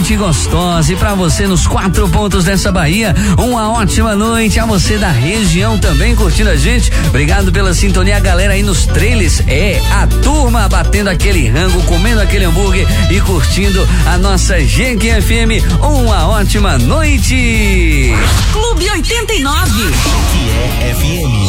gente gostosa. E pra você nos 4 pontos dessa Bahia, uma ótima noite. A você da região também curtindo a gente. Obrigado pela sintonia, a galera aí nos trailers. É a turma batendo aquele rango, comendo aquele hambúrguer e curtindo a nossa Jequim FM. Uma ótima noite. Clube 89. Que é FM.